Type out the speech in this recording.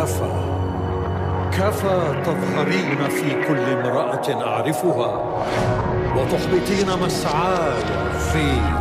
كفى. كفى تظهرين في كل امرأة أعرفها، وتحبطين مسعاي في